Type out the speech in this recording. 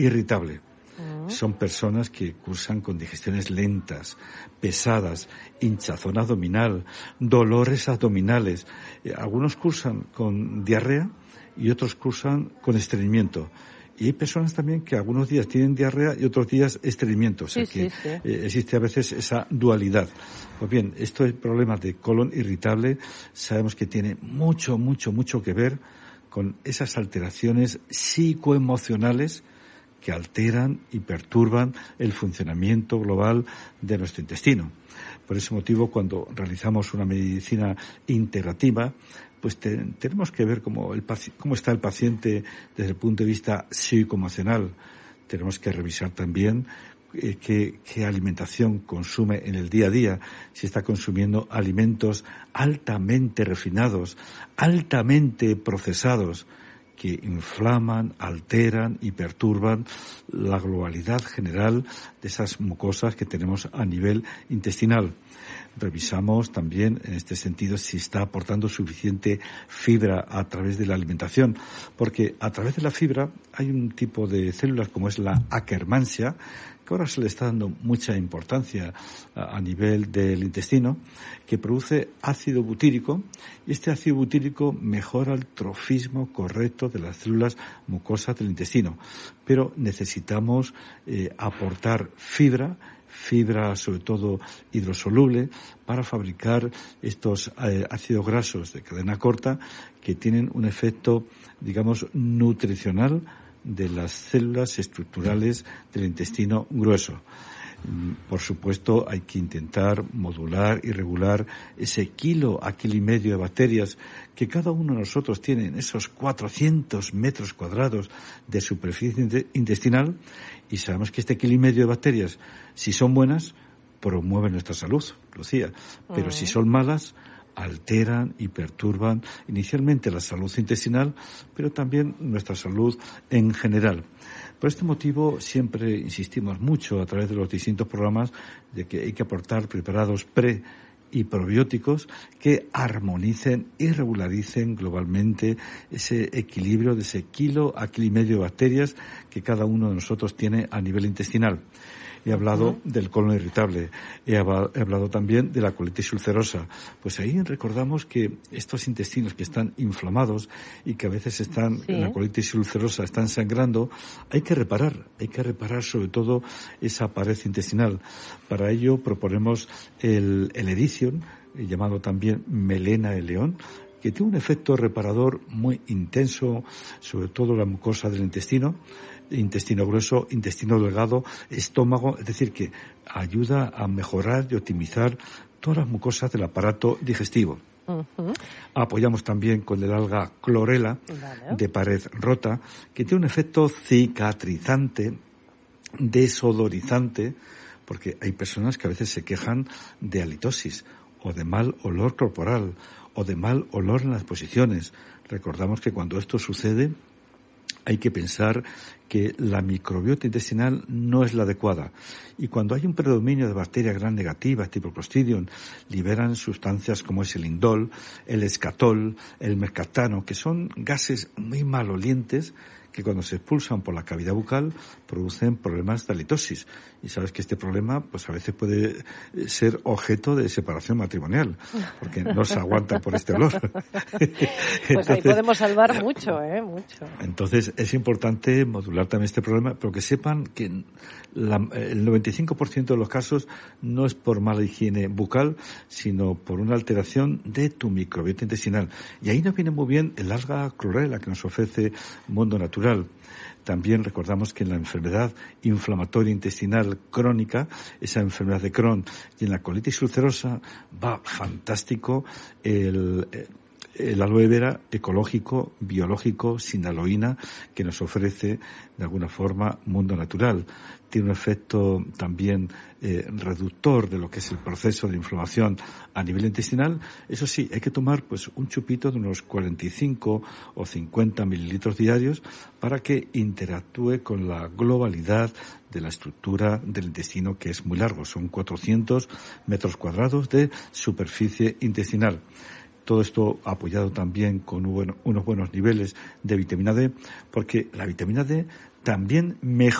irritable. Son personas que cursan con digestiones lentas, pesadas, hinchazón abdominal, dolores abdominales. Algunos cursan con diarrea y otros cursan con estreñimiento. Y hay personas también que algunos días tienen diarrea y otros días estreñimiento. O sea existe a veces esa dualidad. Pues bien, esto es problema de colon irritable. Sabemos que tiene mucho que ver con esas alteraciones psicoemocionales que alteran y perturban el funcionamiento global de nuestro intestino. Por ese motivo, cuando realizamos una medicina integrativa, pues tenemos que ver cómo está el paciente desde el punto de vista psicoemocional. Tenemos que revisar también qué alimentación consume en el día a día, si está consumiendo alimentos altamente refinados, altamente procesados, que inflaman, alteran y perturban la globalidad general de esas mucosas que tenemos a nivel intestinal. Revisamos también, en este sentido, si está aportando suficiente fibra a través de la alimentación, porque a través de la fibra hay un tipo de células como es la Akkermansia, que ahora se le está dando mucha importancia a nivel del intestino, que produce ácido butírico, y este ácido butírico mejora el trofismo correcto de las células mucosas del intestino. Pero necesitamos aportar fibra sobre todo hidrosoluble, para fabricar estos ácidos grasos de cadena corta que tienen un efecto, digamos, nutricional de las células estructurales del intestino grueso. Por supuesto, hay que intentar modular y regular ese kilo a kilo y medio de bacterias que cada uno de nosotros tiene en esos 400 metros cuadrados de superficie intestinal, y sabemos que este kilo y medio de bacterias, si son buenas, promueven nuestra salud, Lucía, pero si son malas, alteran y perturban inicialmente la salud intestinal, pero también nuestra salud en general. Por este motivo siempre insistimos mucho a través de los distintos programas de que hay que aportar preparados pre y probióticos que armonicen y regularicen globalmente ese equilibrio de ese kilo a kilo y medio de bacterias que cada uno de nosotros tiene a nivel intestinal. He hablado del colon irritable, he hablado también de la colitis ulcerosa. Pues ahí recordamos que estos intestinos que están inflamados y que a veces están en la colitis ulcerosa, están sangrando, hay que reparar sobre todo esa pared intestinal. Para ello proponemos el Edicion, llamado también melena de león, que tiene un efecto reparador muy intenso, sobre todo la mucosa del intestino grueso, intestino delgado, estómago, es decir, que ayuda a mejorar y optimizar todas las mucosas del aparato digestivo. Apoyamos también con el alga clorela, de pared rota, que tiene un efecto cicatrizante, desodorizante, porque hay personas que a veces se quejan de halitosis, o de mal olor corporal, o de mal olor en las posiciones. Recordamos que cuando esto sucede, hay que pensar que la microbiota intestinal no es la adecuada. Y cuando hay un predominio de bacterias gram negativas, tipo Clostridium, liberan sustancias como es el indol, el escatol, el mercaptano, que son gases muy malolientes que cuando se expulsan por la cavidad bucal producen problemas de halitosis. Y sabes que este problema pues a veces puede ser objeto de separación matrimonial, porque no se aguanta por este olor. Pues ahí podemos salvar mucho. Entonces es importante modular también este problema, pero que sepan que el 95% de los casos no es por mala higiene bucal, sino por una alteración de tu microbiota intestinal. Y ahí nos viene muy bien el alga clorela que nos ofrece Mundo Natural. También recordamos que en la enfermedad inflamatoria intestinal crónica, esa enfermedad de Crohn, y en la colitis ulcerosa va fantástico el aloe vera ecológico, biológico, sin aloína, que nos ofrece de alguna forma Mundo Natural. Tiene un efecto también reductor de lo que es el proceso de inflamación a nivel intestinal. Eso sí, hay que tomar pues un chupito de unos 45 o 50 mililitros diarios para que interactúe con la globalidad de la estructura del intestino, que es muy largo. Son 400 metros cuadrados de superficie intestinal. todo esto apoyado también con unos buenos niveles de vitamina D, porque la vitamina D también mejora